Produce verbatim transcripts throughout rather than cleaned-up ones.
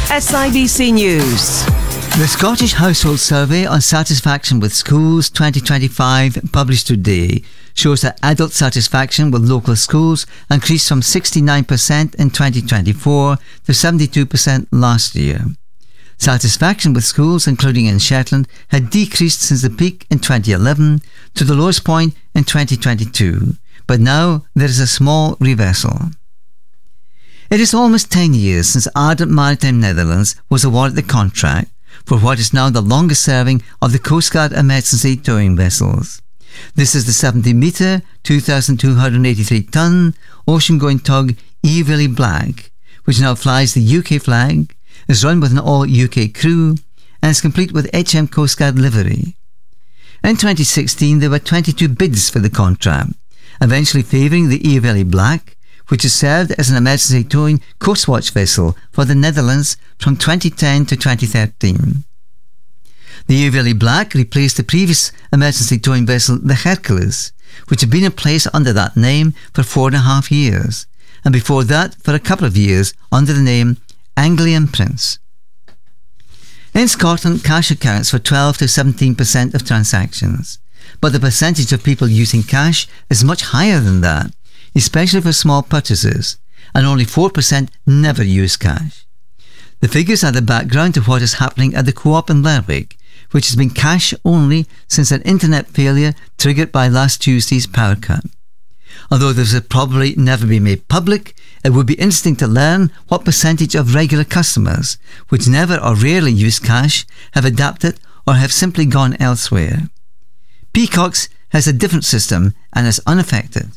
S I B C News. The Scottish Household Survey on Satisfaction with Schools twenty twenty-five, published today, shows that adult satisfaction with local schools increased from sixty-nine percent in twenty twenty-four to seventy-two percent last year. Satisfaction with schools, including in Shetland, had decreased since the peak in twenty eleven to the lowest point in twenty twenty-two, but now there is a small reversal. It is almost ten years since Ardent Maritime Netherlands was awarded the contract for what is now the longest serving of the Coast Guard emergency towing vessels. This is the seventy metre, two thousand two hundred eighty-three tonne, ocean-going tug Evelyn Black, which now flies the U K flag, is run with an all-U K crew, and is complete with H M Coast Guard livery. In twenty sixteen, there were twenty-two bids for the contract, eventually favouring the Evelyn Black, which has served as an emergency towing coastwatch vessel for the Netherlands from twenty ten to twenty thirteen. The Evelyn Black replaced the previous emergency towing vessel, the Hercules, which had been in place under that name for four and a half years, and before that for a couple of years under the name Anglian Prince. In Scotland, cash accounts for twelve to seventeen percent of transactions, but the percentage of people using cash is much higher than that, especially for small purchases, and only four percent never use cash. The figures are the background to what is happening at the Co-op in Lerwick, which has been cash only since an internet failure triggered by last Tuesday's power cut. Although this will probably never be made public, it would be interesting to learn what percentage of regular customers, which never or rarely use cash, have adapted or have simply gone elsewhere. Peacocks has a different system and is unaffected.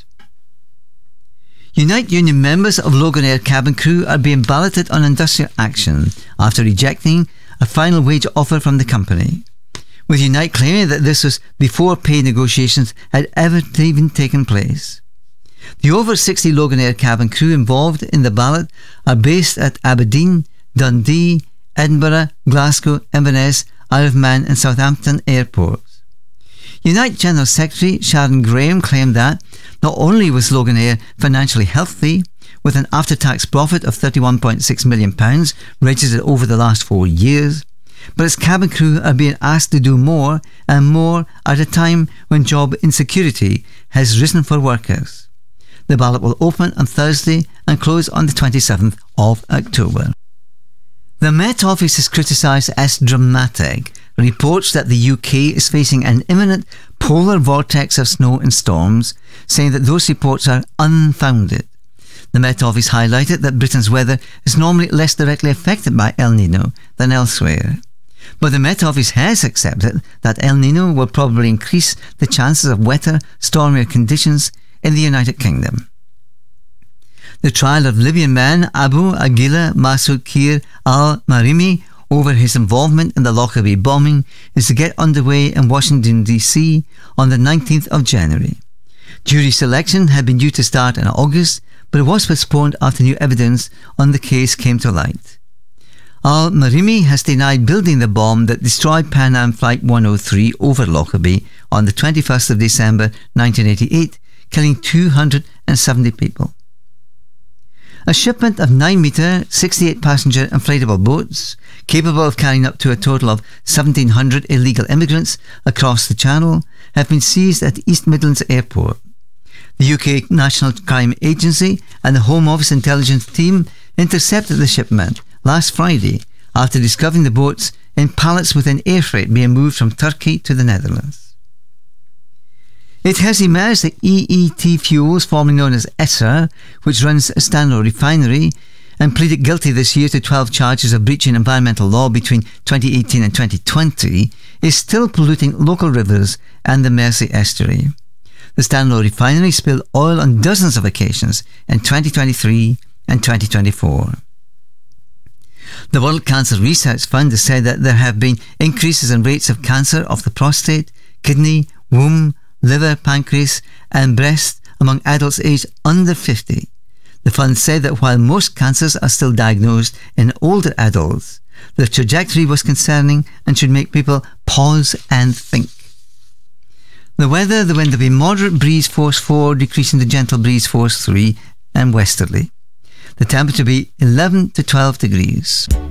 Unite Union members of Loganair cabin crew are being balloted on industrial action after rejecting a final wage offer from the company, with Unite claiming that this was before pay negotiations had ever even taken place. The over sixty Loganair cabin crew involved in the ballot are based at Aberdeen, Dundee, Edinburgh, Glasgow, Inverness, Isle of Man and Southampton airports. Unite General Secretary Sharon Graham claimed that not only was Loganair financially healthy, with an after-tax profit of thirty-one point six million pounds registered over the last four years, but its cabin crew are being asked to do more and more at a time when job insecurity has risen for workers. The ballot will open on Thursday and close on the twenty-seventh of October. The Met Office is criticised as dramatic, reports that the U K is facing an imminent polar vortex of snow and storms, saying that those reports are unfounded. The Met Office highlighted that Britain's weather is normally less directly affected by El Nino than elsewhere. But the Met Office has accepted that El Nino will probably increase the chances of wetter, stormier conditions in the United Kingdom. The trial of Libyan man Abu Aguila Masoud Kir al-Marimi over his involvement in the Lockerbie bombing is to get underway in Washington D C on the nineteenth of January. Jury selection had been due to start in August, but it was postponed after new evidence on the case came to light. Al-Marimi has denied building the bomb that destroyed Pan Am Flight one oh three over Lockerbie on the twenty-first of December nineteen eighty-eight, killing two hundred seventy people. A shipment of nine metre, sixty-eight passenger inflatable boats, capable of carrying up to a total of seventeen hundred illegal immigrants across the Channel, have been seized at East Midlands Airport. The U K National Crime Agency and the Home Office intelligence team intercepted the shipment last Friday after discovering the boats in pallets with an air freight being moved from Turkey to the Netherlands. It has emerged that E E T Fuels, formerly known as Essar, which runs a Stanlow refinery, and pleaded guilty this year to twelve charges of breaching environmental law between twenty eighteen and twenty twenty, is still polluting local rivers and the Mersey estuary. The Stanlow refinery spilled oil on dozens of occasions in twenty twenty-three and twenty twenty-four. The World Cancer Research Fund has said that there have been increases in rates of cancer of the prostate, kidney, womb, liver, pancreas and breast among adults aged under fifty. The fund said that while most cancers are still diagnosed in older adults, the trajectory was concerning and should make people pause and think. The weather, the wind will be moderate breeze force four, decreasing to gentle breeze force three and westerly. The temperature will be eleven to twelve degrees.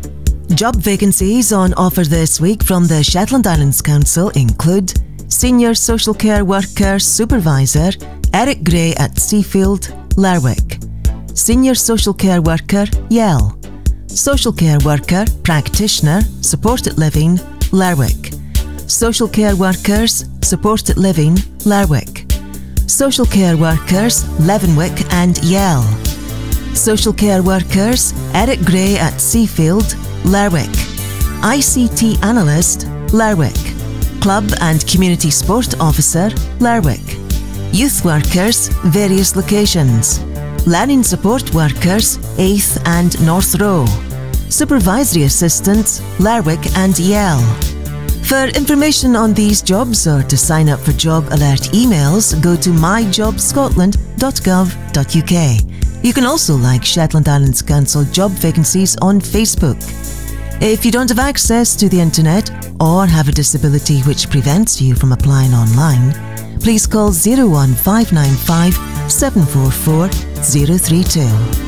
Job vacancies on offer this week from the Shetland Islands Council include Senior Social Care Worker Supervisor, Eric Gray at Seafield, Lerwick. Senior Social Care Worker, Yell. Social Care Worker, Practitioner, Supported Living, Lerwick. Social Care Workers, Supported Living, Lerwick. Social Care Workers, Leavenwick and Yell. Social Care Workers, Eric Gray at Seafield, Lerwick. I C T Analyst, Lerwick. Club and Community Sport Officer, Lerwick. Youth Workers, various locations. Learning Support Workers, eighth and North Row. Supervisory Assistants, Lerwick and Yell. For information on these jobs or to sign up for job alert emails, go to my job scotland dot gov dot U K. You can also like Shetland Islands Council job vacancies on Facebook. If you don't have access to the internet or have a disability which prevents you from applying online, please call zero one five nine five seven four four zero three two.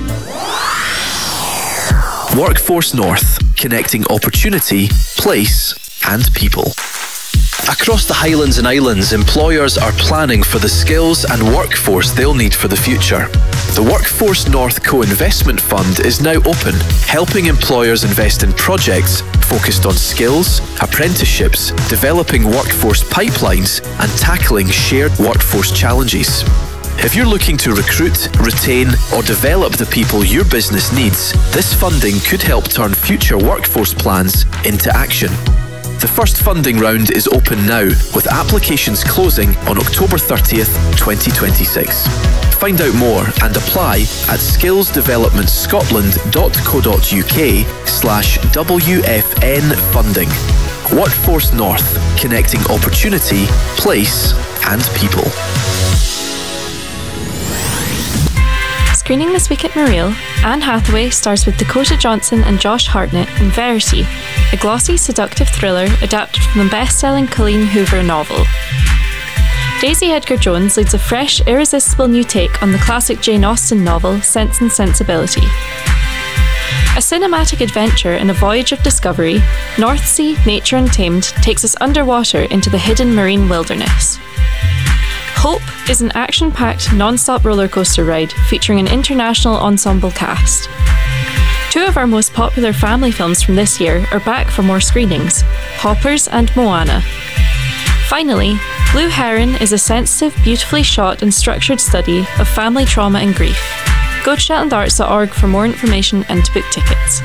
Workforce North, connecting opportunity, place and people. Across the Highlands and Islands, employers are planning for the skills and workforce they'll need for the future. The Workforce North Co-Investment Fund is now open, helping employers invest in projects focused on skills, apprenticeships, developing workforce pipelines, and tackling shared workforce challenges. If you're looking to recruit, retain, or develop the people your business needs, this funding could help turn future workforce plans into action. The first funding round is open now, with applications closing on October thirtieth, twenty twenty-six. Find out more and apply at skillsdevelopmentscotland.co.uk slash WFN funding. Workforce North, connecting opportunity, place and people. Screening this week at Mareel, Anne Hathaway stars with Dakota Johnson and Josh Hartnett in Verity, a glossy, seductive thriller adapted from the best-selling Colleen Hoover novel. Daisy Edgar-Jones leads a fresh, irresistible new take on the classic Jane Austen novel Sense and Sensibility. A cinematic adventure in a voyage of discovery, Northsea Nature Untamed takes us underwater into the hidden marine wilderness. Hope is an action-packed, non-stop roller coaster ride featuring an international ensemble cast. Two of our most popular family films from this year are back for more screenings, Hoppers and Moana. Finally, Blue Heron is a sensitive, beautifully shot and structured study of family trauma and grief. Go to shetland arts dot org for more information and to book tickets.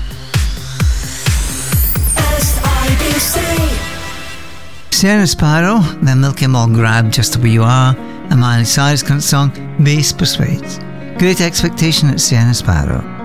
S I B C. Sarah Sparrow, the Milky Mall Grab Just Where You Are, and Miley Cyrus current song Bass Persuades. Great Expectation at Sienna Sparrow.